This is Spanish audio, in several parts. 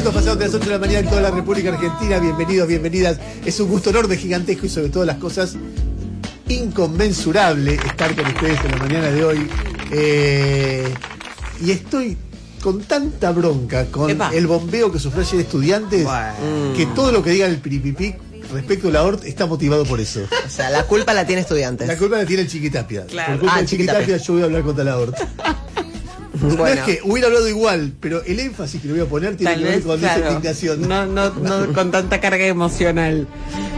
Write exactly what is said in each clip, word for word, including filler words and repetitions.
minutos pasados de las ocho de la mañana en toda la República Argentina. Bienvenidos, bienvenidas. Es un gusto enorme, gigantesco y sobre todas las cosas inconmensurable estar con ustedes en la mañana de hoy. Eh, y estoy con tanta bronca con Epa. el bombeo que sufrió ayer estudiantes, bueno. que todo lo que diga el piripipí respecto a la O R T está motivado por eso. O sea, la culpa la tiene Estudiantes. La culpa la tiene el Chiquitapia. Claro. Por culpa ah, del Chiquitapia yo voy a hablar contra la O R T. Bueno. No es que hubiera hablado igual, pero el énfasis que le voy a poner tiene Tal que ver con claro. esa indignación. No, no, no con tanta carga emocional.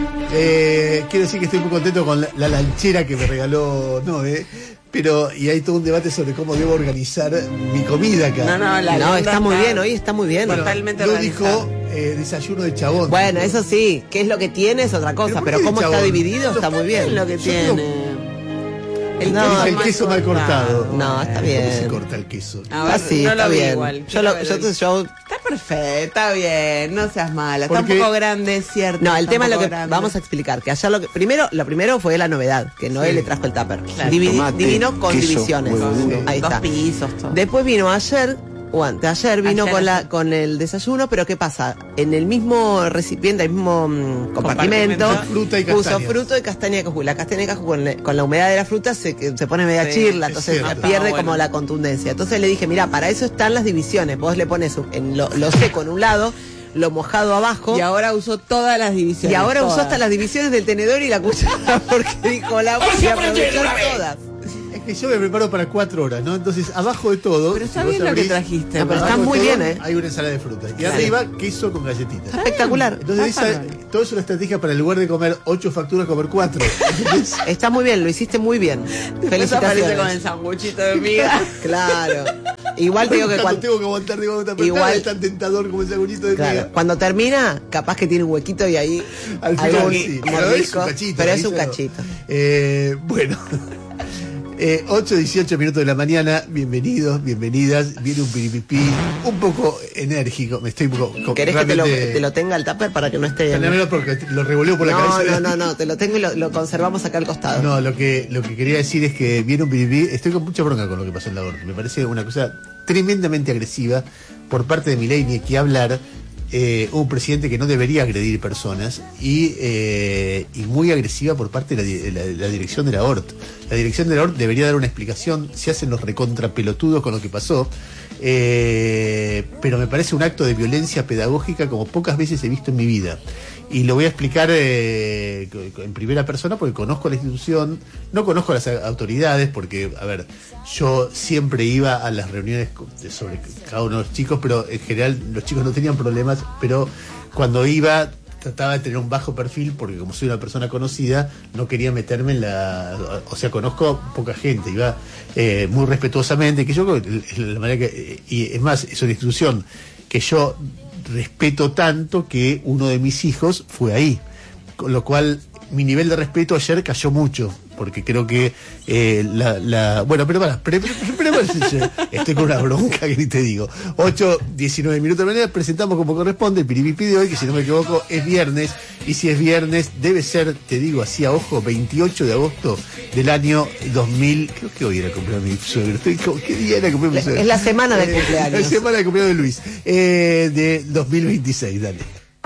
Eh, quiero decir que estoy muy contento con la, la lanchera que me regaló Noé, pero y hay todo un debate sobre cómo debo organizar mi comida acá. No, no, la no está, está muy bien, hoy está muy bien. Bueno, totalmente lo dijo eh, desayuno de chabón. Bueno, eso sí, qué es lo que tiene es otra cosa, pero, pero cómo está dividido está muy bien. ¿Qué es lo que tiene? Tengo... El, no, el queso mal cortado. No, está bien. ¿Cómo se corta el queso? Ahora, ah, sí, no está lo bien. Igual. Yo lo, yo, yo, yo, está perfecto, está bien, no seas mala. Porque... Está un poco grande, es cierto. No, el tema es lo que grande. vamos a explicar. Que allá lo que primero, lo primero fue la novedad, que Noé sí. le trajo el tupper. Claro. Dividi, divino con queso, divisiones. Huevo, Ahí Dos está. pisos, todo. Después vino ayer. O antes, ayer vino ayer, con la con el desayuno, pero ¿qué pasa? En el mismo recipiente, el mismo mm, compartimento, fruta y puso fruta y castaña de cajú. La castaña de cajú con, con la humedad de la fruta se, se pone media sí, chirla, entonces cierto. pierde ah, como bueno. la contundencia. Entonces le dije, mira, para eso están las divisiones. Vos le pones en lo, lo seco en un lado, lo mojado abajo. Y ahora usó todas las divisiones. Y ahora todas. usó hasta las divisiones del tenedor y la cuchara, porque dijo, la voy a aprovechar todas. Que yo me preparo para cuatro horas, ¿no? Entonces, abajo de todo... Pero está si bien lo abrís, que trajiste. No, pero está abajo muy de todo, bien, ¿eh? Hay una ensalada de fruta. Y sí. arriba, queso con galletitas. Espectacular. Entonces, esa, todo es una estrategia para en lugar de comer ocho facturas, comer cuatro. Está muy bien, lo hiciste muy bien. Felicitaciones. Con el sanguchito de miga. Claro. Igual digo que cuando... tengo que aguantar, digo, pero igual es tan tentador como el sanguchito de claro. miga. Cuando termina, capaz que tiene un huequito y ahí... Al final sí, pero es un cachito. Pero es un cachito. Eh, bueno... Eh, ocho dieciocho minutos de la mañana, bienvenidos, bienvenidas. Viene un piripipí un poco enérgico. Me estoy un poco. ¿Querés realmente... que te lo, te lo tenga el tupper para que no esté.? No, porque lo revoleo por no, la cabeza. No, no, no, te lo tengo y lo, lo conservamos acá al costado. No, lo que, lo que quería decir es que viene un piripipí. Estoy con mucha bronca con lo que pasó en la O R T. Me parece una cosa tremendamente agresiva por parte de Milei, ni que hablar. Eh, un presidente que no debería agredir personas y, eh, y muy agresiva por parte de la, la, la dirección de la O R T. La dirección de la O R T debería dar una explicación, se hacen los recontrapelotudos con lo que pasó, eh, pero me parece un acto de violencia pedagógica como pocas veces he visto en mi vida. Y lo voy a explicar eh, en primera persona porque conozco la institución, no conozco a las autoridades porque, a ver, yo siempre iba a las reuniones sobre cada uno de los chicos, pero en general los chicos no tenían problemas, pero cuando iba trataba de tener un bajo perfil porque como soy una persona conocida no quería meterme en la... O sea, conozco poca gente, iba eh, muy respetuosamente, que yo, la manera que, y es más, es una institución que yo respeto tanto que uno de mis hijos fue ahí, con lo cual mi nivel de respeto ayer cayó mucho, porque creo que eh, la, la... Bueno, pero para, pre, pre, pre, pre, estoy con una bronca que ni te digo. ocho diecinueve minutos de la mañana, presentamos como corresponde el piripipí de hoy, que si no me equivoco es viernes, y si es viernes debe ser, te digo así a ojo, veintiocho de agosto del año dos mil, creo que hoy era el cumpleaños de mi suegro, estoy como, ¿qué día era el cumpleaños de mi suegro? Es la semana del eh, cumpleaños. La semana del cumpleaños de Luis, eh, de dos mil veintiséis, dale.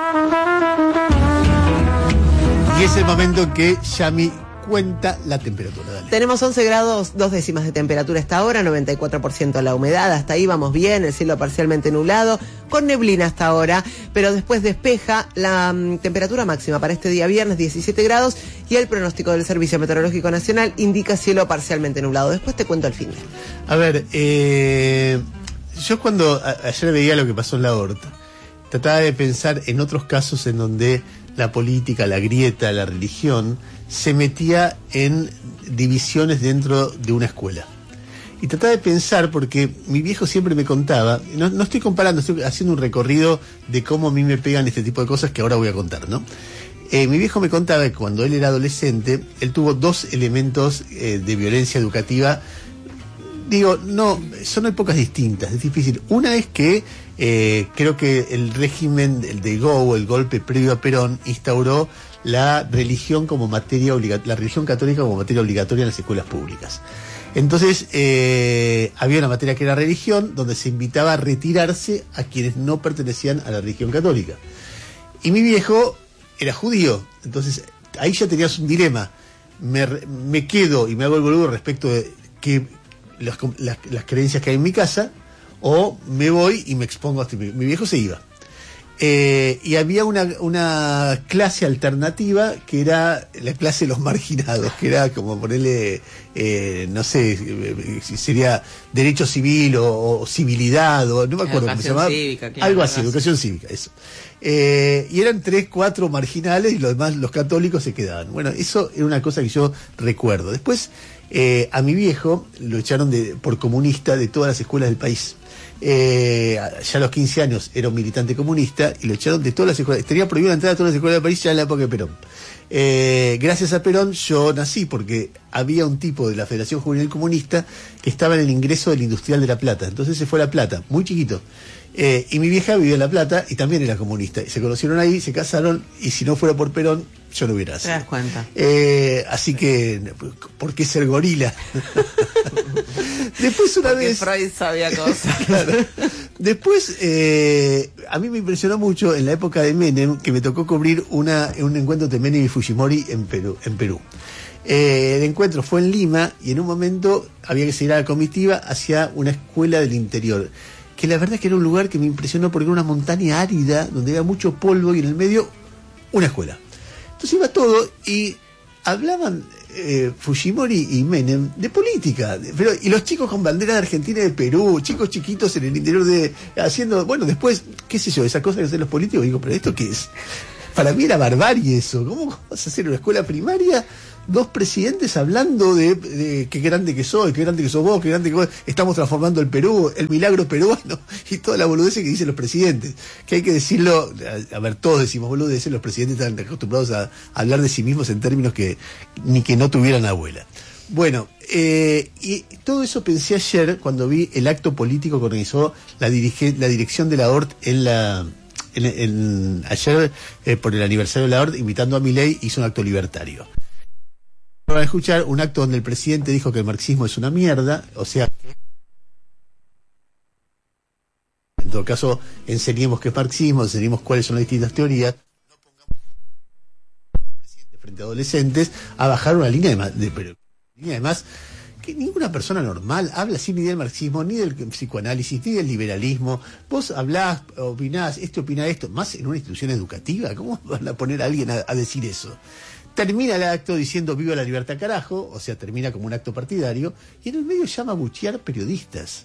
Y es el momento en que Yami cuenta la temperatura. Dale. Tenemos once grados, dos décimas de temperatura hasta ahora, noventa y cuatro por ciento la humedad, hasta ahí vamos bien, el cielo parcialmente nublado, con neblina hasta ahora, pero después despeja. La um, temperatura máxima para este día viernes, diecisiete grados, y el pronóstico del Servicio Meteorológico Nacional indica cielo parcialmente nublado. Después te cuento el fin. A ver, eh, yo cuando a, ayer veía lo que pasó en la O R T, trataba de pensar en otros casos en donde la política, la grieta, la religión se metía en divisiones dentro de una escuela. Y trataba de pensar, porque mi viejo siempre me contaba, no, no estoy comparando, estoy haciendo un recorrido de cómo a mí me pegan este tipo de cosas que ahora voy a contar, ¿no? Eh, mi viejo me contaba que cuando él era adolescente, él tuvo dos elementos eh, de violencia educativa. Digo, no, son épocas distintas, es difícil. Una es que eh, creo que el régimen el de Go, el golpe previo a Perón, instauró la religión como materia obligatoria, la religión católica como materia obligatoria en las escuelas públicas. Entonces, eh, había una materia que era religión, donde se invitaba a retirarse a quienes no pertenecían a la religión católica. Y mi viejo era judío, entonces ahí ya tenías un dilema. Me, me quedo y me hago el boludo respecto de que las, las, las creencias que hay en mi casa, o me voy y me expongo a este. Mi viejo se iba. Eh, y había una, una clase alternativa que era la clase de los marginados, que era como ponerle, eh, no sé, si sería derecho civil o, o civilidad, o no me acuerdo cómo se llamaba. Cívica, claro, algo así, algo educación cívica, eso. Eh, y eran tres, cuatro marginales y los demás, los católicos, se quedaban. Bueno, eso era una cosa que yo recuerdo. Después, eh, a mi viejo lo echaron de, por comunista de todas las escuelas del país. Eh, ya a los quince años era un militante comunista y lo echaron de todas las escuelas. Tenía prohibido la entrada a todas las escuelas del país ya en la época de Perón. Eh, gracias a Perón yo nací porque había un tipo de la Federación Juvenil Comunista que estaba en el ingreso del Industrial de La Plata. Entonces se fue a La Plata, muy chiquito. Eh, y mi vieja vivía en La Plata y también era comunista. Y se conocieron ahí, se casaron, y si no fuera por Perón, yo no hubiera nacido. Te das cuenta. Eh, así que, ¿por qué ser gorila? Después una Porque vez... Freud sabía cosas. Claro. Después, eh, a mí me impresionó mucho en la época de Menem, que me tocó cubrir una, un encuentro de Menem y Fujimori en Perú. En Perú. Eh, el encuentro fue en Lima y en un momento había que seguir a la comitiva hacia una escuela del interior, que la verdad es que era un lugar que me impresionó porque era una montaña árida donde había mucho polvo y en el medio una escuela. Entonces iba todo y hablaban eh, Fujimori y Menem de política, de, pero y los chicos con bandera de Argentina y de Perú, chicos chiquitos en el interior de haciendo, bueno, después, qué sé yo, esas cosas que hacen los políticos, digo, pero ¿esto qué es? Para mí era barbarie eso. ¿Cómo vas a hacer una escuela primaria? Dos presidentes hablando de, de qué grande que soy, qué grande que sos vos, qué grande que vos, estamos transformando el Perú, el milagro peruano, y toda la boludez que dicen los presidentes. Que hay que decirlo, a, a ver, todos decimos boludeces, los presidentes están acostumbrados a, a hablar de sí mismos en términos que ni que no tuvieran abuela. Bueno, eh, y todo eso pensé ayer cuando vi el acto político que organizó la, dirige, la dirección de la O R T en la... En, en, ayer, eh, por el aniversario de la O R T, invitando a Milei, hizo un acto libertario. Van a escuchar un acto donde el presidente dijo que el marxismo es una mierda, o sea, en todo caso, enseñemos qué es marxismo, enseñemos cuáles son las distintas teorías, no pongamos como presidente frente a adolescentes a bajar una línea de, de, de, de además, que ninguna persona normal habla así ni del marxismo, ni del psicoanálisis, ni del liberalismo. Vos hablás, opinás, este opina esto, más en una institución educativa. ¿Cómo van a poner a alguien a, a decir eso? Termina el acto diciendo viva la libertad carajo, o sea, termina como un acto partidario, y en el medio llama a buchear periodistas.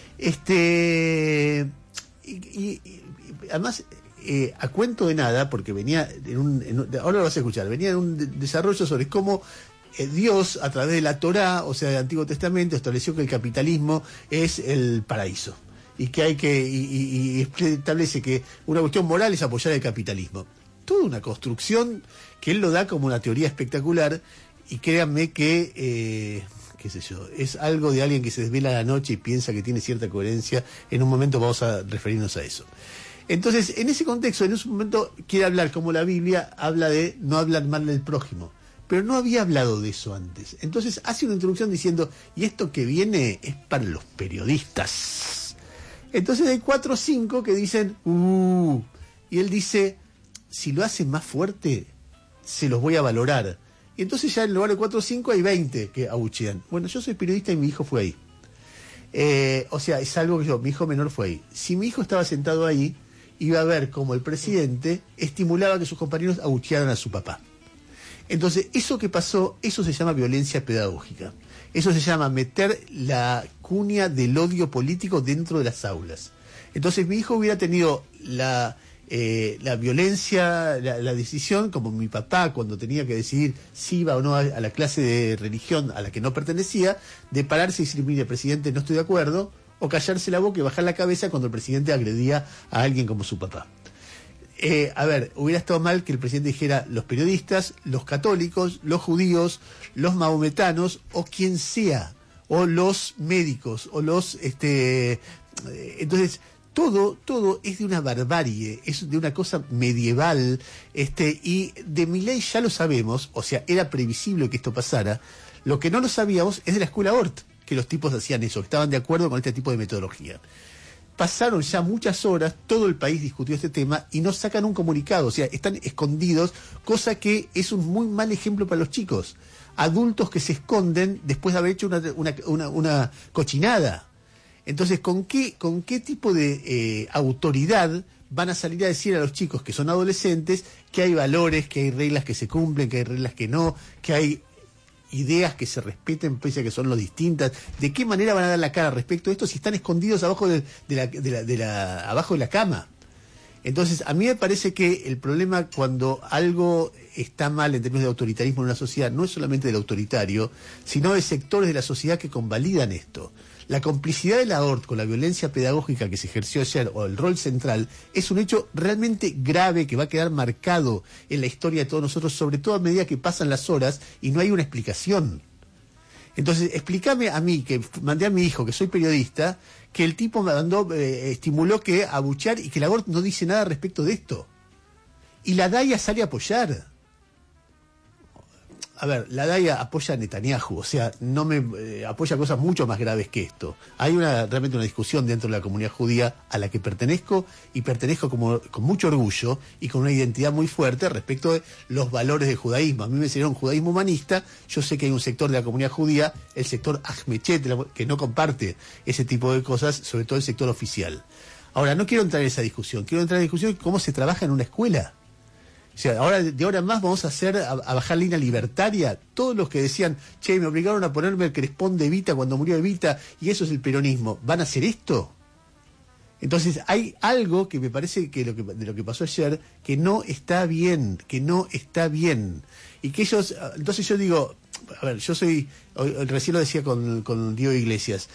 Este y, y, y además, eh, a cuento de nada, porque venía en un, en un ahora lo vas a escuchar, venía en un de- desarrollo sobre cómo eh, Dios, a través de la Torá, o sea, del Antiguo Testamento, estableció que el capitalismo es el paraíso. Y que hay que, y, y, y establece que una cuestión moral es apoyar el capitalismo. Toda una construcción que él lo da como una teoría espectacular, y créanme que, eh, qué sé yo, es algo de alguien que se desvela a la noche y piensa que tiene cierta coherencia. En un momento vamos a referirnos a eso. Entonces, en ese contexto, en ese momento quiere hablar como la Biblia habla de no hablar mal del prójimo, pero no había hablado de eso antes. Entonces hace una introducción diciendo, y esto que viene es para los periodistas. Entonces hay cuatro o cinco que dicen, uh, y él dice, si lo hacen más fuerte, se los voy a valorar. Y entonces ya en lugar de cuatro o cinco hay veinte que abuchean. Bueno, yo soy periodista y mi hijo fue ahí. Eh, o sea, es algo que yo, mi hijo menor fue ahí. Si mi hijo estaba sentado ahí, iba a ver cómo el presidente estimulaba que sus compañeros abuchearan a su papá. Entonces, eso que pasó, eso se llama violencia pedagógica. Eso se llama meter la cuña del odio político dentro de las aulas. Entonces, mi hijo hubiera tenido la... Eh, la violencia, la, la decisión, como mi papá cuando tenía que decidir si iba o no a, a la clase de religión a la que no pertenecía, de pararse y decir, mire, presidente, no estoy de acuerdo, o callarse la boca y bajar la cabeza cuando el presidente agredía a alguien como su papá. Eh, a ver, hubiera estado mal que el presidente dijera los periodistas, los católicos, los judíos, los mahometanos, o quien sea, o los médicos, o los... este eh, entonces... Todo, todo es de una barbarie, es de una cosa medieval, este, y de Milei ya lo sabemos, o sea, era previsible que esto pasara. Lo que no lo sabíamos es de la escuela O R T. que los tipos hacían eso, que estaban de acuerdo con este tipo de metodología. Pasaron ya muchas horas, todo el país discutió este tema y no sacan un comunicado, o sea, están escondidos, cosa que es un muy mal ejemplo para los chicos. Adultos que se esconden después de haber hecho una, una, una, una cochinada. Entonces, ¿con qué, con qué tipo de eh, autoridad van a salir a decir a los chicos que son adolescentes que hay valores, que hay reglas que se cumplen, que hay reglas que no, que hay ideas que se respeten pese a que son los distintas? ¿De qué manera van a dar la cara respecto a esto si están escondidos abajo de, de, la, de, la, de la abajo de la cama? Entonces, a mí me parece que el problema cuando algo está mal en términos de autoritarismo en una sociedad no es solamente del autoritario, sino de sectores de la sociedad que convalidan esto. La complicidad de la O R T con la violencia pedagógica que se ejerció ayer, o el rol central, es un hecho realmente grave que va a quedar marcado en la historia de todos nosotros, sobre todo a medida que pasan las horas y no hay una explicación. Entonces, explícame a mí, que mandé a mi hijo, que soy periodista, que el tipo me mandó, eh, estimuló que abuchear y que la O R T no dice nada respecto de esto. Y la D A I A sale a apoyar. A ver, la D A I A apoya a Netanyahu, o sea, no me eh, apoya cosas mucho más graves que esto. Hay una realmente una discusión dentro de la comunidad judía a la que pertenezco, y pertenezco como, con mucho orgullo y con una identidad muy fuerte respecto de los valores del judaísmo. A mí me enseñaron judaísmo humanista. Yo sé que hay un sector de la comunidad judía, el sector Ahmechet, que no comparte ese tipo de cosas, sobre todo el sector oficial. Ahora, no quiero entrar en esa discusión, quiero entrar en la discusión de cómo se trabaja en una escuela. O sea, ahora, de ahora en más vamos a hacer, a, a bajar línea libertaria. Todos los que decían, che, me obligaron a ponerme el crespón de Evita cuando murió Evita, y eso es el peronismo, ¿van a hacer esto? Entonces, hay algo que me parece que, lo que de lo que pasó ayer, que no está bien, que no está bien. Y que ellos, entonces yo digo, a ver, yo soy, hoy, recién lo decía con, con Diego Iglesias,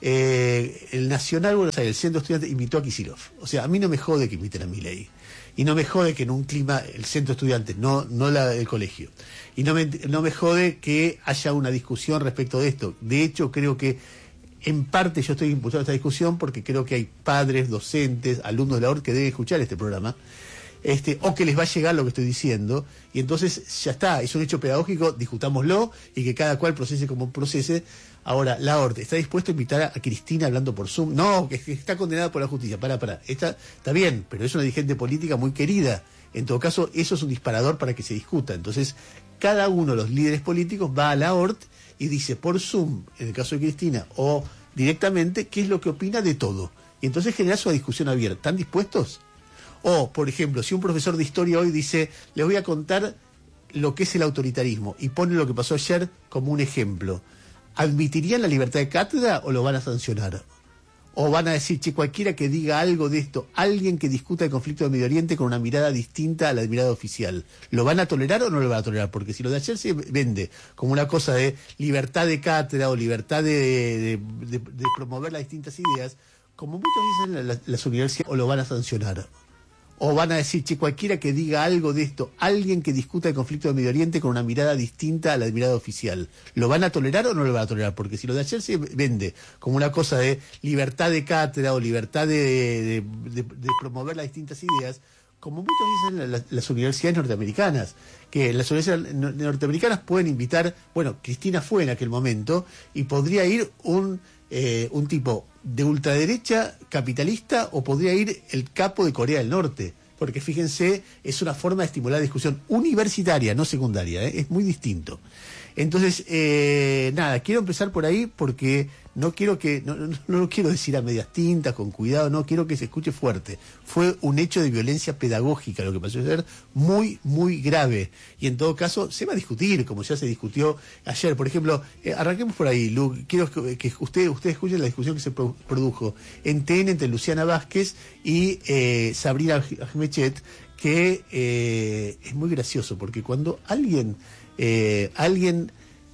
eh, el Nacional Buenos Aires, el Centro Estudiante, invitó a Kicillof. O sea, a mí no me jode que inviten a Milei. Y no me jode que en un clima, el centro estudiante, no, no la, el colegio. Y no me, no me jode que haya una discusión respecto de esto. De hecho, creo que en parte yo estoy impulsando esta discusión porque creo que hay padres, docentes, alumnos de la O R T que deben escuchar este programa, este, o que les va a llegar lo que estoy diciendo, y entonces ya está, es un hecho pedagógico, discutámoslo, y que cada cual procese como procese. Ahora, la O R T está dispuesto a invitar a, a Cristina hablando por Zoom. No, que, que está condenada por la justicia. Para, para. Está, está bien, pero es una dirigente política muy querida. En todo caso, eso es un disparador para que se discuta. Entonces, cada uno de los líderes políticos va a la O R T y dice por Zoom, en el caso de Cristina, o directamente, qué es lo que opina de todo. Y entonces genera su discusión abierta. ¿Están dispuestos? O, por ejemplo, si un profesor de historia hoy dice, les voy a contar lo que es el autoritarismo, y pone lo que pasó ayer como un ejemplo, ¿admitirían la libertad de cátedra o lo van a sancionar? ¿O van a decir, che, cualquiera que diga algo de esto, alguien que discuta el conflicto de Medio Oriente con una mirada distinta a la mirada oficial, ¿lo van a tolerar o no lo van a tolerar? Porque si lo de ayer se vende como una cosa de libertad de cátedra o libertad de, de, de, de promover las distintas ideas, como muchos dicen las, las universidades, ¿o lo van a sancionar? O van a decir, che, cualquiera que diga algo de esto, alguien que discuta el conflicto de Medio Oriente con una mirada distinta a la mirada oficial, ¿lo van a tolerar o no lo van a tolerar? Porque si lo de ayer se vende como una cosa de libertad de cátedra o libertad de, de, de, de promover las distintas ideas, como muchos dicen las, las universidades norteamericanas, que las universidades norteamericanas pueden invitar, bueno, Cristina fue en aquel momento, y podría ir un... Eh, un tipo de ultraderecha capitalista, o podría ir el capo de Corea del Norte, porque fíjense, es una forma de estimular la discusión universitaria, no secundaria, ¿eh? Es muy distinto. Entonces, eh, nada, quiero empezar por ahí porque no quiero que, no, no, no lo quiero decir a medias tintas, con cuidado, no quiero que se escuche fuerte. Fue un hecho de violencia pedagógica lo que pasó ayer, muy, muy grave. Y en todo caso, se va a discutir, como ya se discutió ayer. Por ejemplo, eh, arranquemos por ahí, Lu, quiero que, que usted, usted escuchen la discusión que se pro, produjo en T N entre Luciana Vázquez y eh, Sabrina Ahmechet, que eh, es muy gracioso, porque cuando alguien... Eh, alguien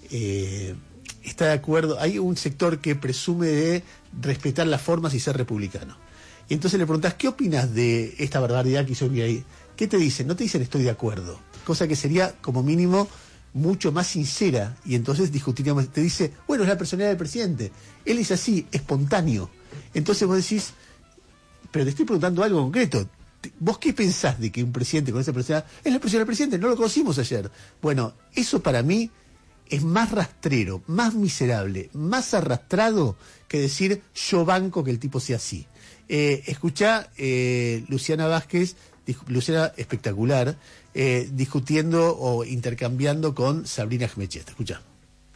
eh, está de acuerdo, hay un sector que presume de respetar las formas y ser republicano, y entonces le preguntás, ¿qué opinas de esta barbaridad que hizo ahí? ¿Qué te dicen? No te dicen estoy de acuerdo, cosa que sería como mínimo mucho más sincera, y entonces discutiríamos. Te dice, bueno, es la personalidad del presidente, él es así, espontáneo. Entonces vos decís, pero te estoy preguntando algo concreto. ¿Vos qué pensás de que un presidente con esa personalidad es la personalidad del presidente? No lo conocimos ayer. Bueno, eso para mí es más rastrero, más miserable, más arrastrado que decir yo banco que el tipo sea así. Eh, escuchá eh, Luciana Vázquez, Luciana espectacular, eh, discutiendo o intercambiando con Sabrina Gemechetti. Escuchá.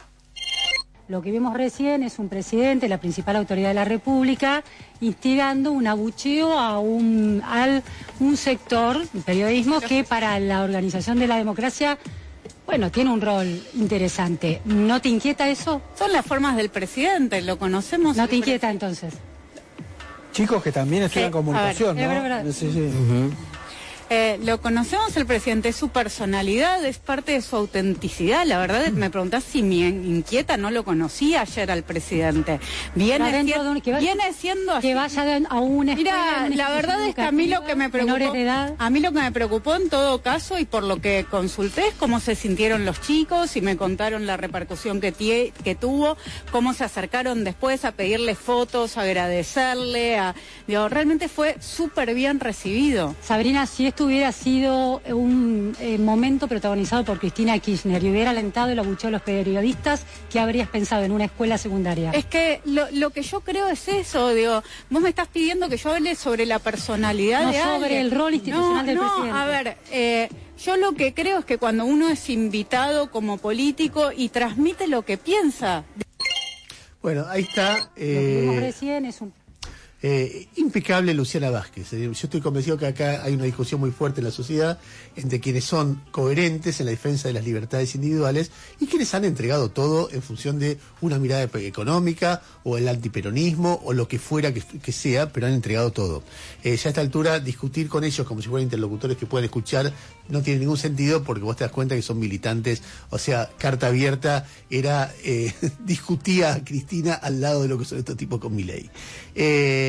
Lo que vimos recién es un presidente, la principal autoridad de la República, instigando un abucheo a un, al, un sector, el periodismo, que para la organización de la democracia, bueno, tiene un rol interesante. ¿No te inquieta eso? Son las formas del presidente, lo conocemos. ¿No te inquieta entonces? Chicos que también estudian Sí, comunicación, a ver, ¿no? es verdad, es verdad. Sí, sí. Uh-huh. Eh, lo conocemos el presidente, es su personalidad, es parte de su autenticidad. La verdad es que me preguntás si me inquieta, no lo conocía ayer al presidente. Viene, Adentro si- de un- que vaya- viene siendo así. Que vaya de- a una escuela, Mira, una la verdad es que a mí lo que me preocupó, menores de edad. a mí lo que me preocupó en todo caso y por lo que consulté es cómo se sintieron los chicos y me contaron la repercusión que, tie- que tuvo, cómo se acercaron después a pedirle fotos, a agradecerle, a, digo, realmente fue súper bien recibido. Sabrina, si esto hubiera sido un eh, momento protagonizado por Cristina Kirchner y hubiera alentado el abucheo a los periodistas, ¿qué habrías pensado en una escuela secundaria? Es que lo, lo que yo creo es eso, digo, vos me estás pidiendo que yo hable sobre la personalidad No, de sobre alguien. el rol institucional no, del no, presidente. A ver, eh, yo lo que creo es que cuando uno es invitado como político y transmite lo que piensa. Bueno, ahí está. Lo que vimos Eh, recién es un... Eh, impecable Luciana Vázquez. Eh, yo estoy convencido que acá hay una discusión muy fuerte en la sociedad entre quienes son coherentes en la defensa de las libertades individuales y quienes han entregado todo en función de una mirada económica o el antiperonismo o lo que fuera que, que sea, pero han entregado todo. Eh, ya a esta altura discutir con ellos como si fueran interlocutores que puedan escuchar no tiene ningún sentido porque vos te das cuenta que son militantes. O sea, carta abierta era eh, discutía a Cristina al lado de lo que son estos tipos con Milei. Eh,